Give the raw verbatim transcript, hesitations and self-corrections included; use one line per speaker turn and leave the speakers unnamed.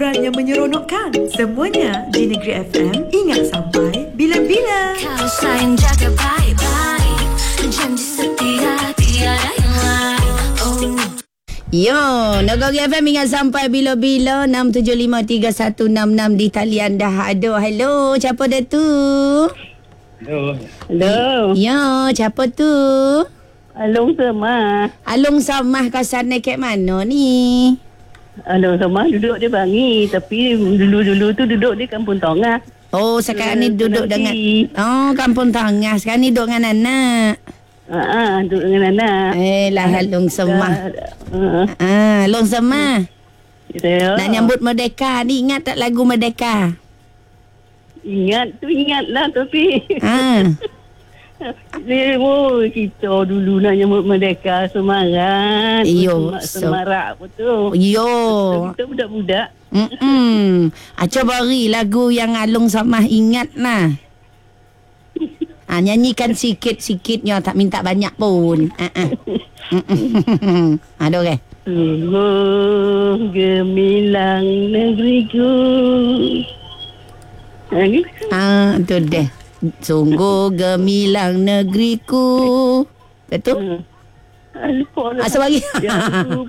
Yang menyeronokkan. Semuanya di Negeri F M. Ingat sampai bila-bila.
Kau sayang jaga baik-baik, janji setia tiada yang lain. Oh no.
Yo, Negeri F M ingat sampai bila-bila. Enam tujuh lima tiga satu enam enam di talian dah ada. Hello, siapa dah tu?
Hello.
Hello.
Yo, siapa tu?
Along Samah.
Along Samah kasane kat mana ni?
Along Samah duduk di Bangi. Tapi dulu-dulu tu duduk di Kampung Tengah.
Oh, sekarang ni
Hmm,
duduk
nanti.
dengan Oh, Kampung Tengah. Sekarang ni duduk dengan anak.
Haa, duduk dengan anak.
Eh, lah Along Samah.
Haa.
Ah, Along Samah.
Saya
Nak nyambut Merdeka ni, ingat tak lagu Merdeka?
ingat tu ingatlah tapi
Ah.
dia, oh, kita dulu nak nyambut Merdeka Semarak.
Iyo,
Semak-
so-
Semarak apa tu.
Yo.
Kita budak-budak.
Mm-mm. Aca beri lagu yang Along Samah ingat lah. Ah, nyanyikan sikit-sikitnya, tak minta banyak pun. Ah, ah. Mm-mm. Ada okey.
Sungguh gemilang negeriku. Ha, ni.
Ah, tu deh. Sungguh gemilang negeriku. Betul?
Hmm. Ah, lupa lah.
Asal bagi?
Yang tu